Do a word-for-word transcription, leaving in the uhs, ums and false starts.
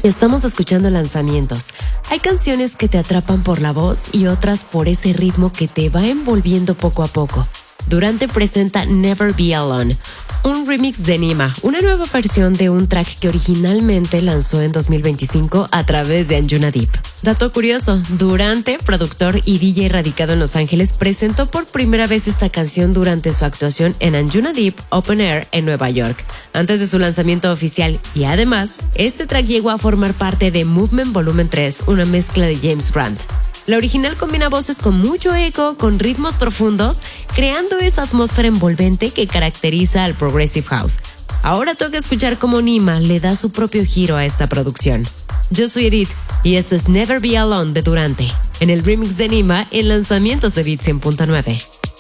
Estamos escuchando lanzamientos. Hay canciones que te atrapan por la voz y otras por ese ritmo que te va envolviendo poco a poco. Durante presenta Never Be Alone, un remix de Nima, una nueva versión de un track que originalmente lanzó en dos mil veinticinco a través de Anjuna Deep. Dato curioso, Durante, productor y D J radicado en Los Ángeles, presentó por primera vez esta canción durante su actuación en Anjuna Deep Open Air en Nueva York, antes de su lanzamiento oficial, y además, este track llegó a formar parte de Movement Volumen tres, una mezcla de James Brand. La original combina voces con mucho eco, con ritmos profundos, creando esa atmósfera envolvente que caracteriza al Progressive House. Ahora toca escuchar cómo Nima le da su propio giro a esta producción. Yo soy Edith y esto es Never Be Alone de Durante, en el remix de Nima en lanzamientos de Beat cien punto nueve.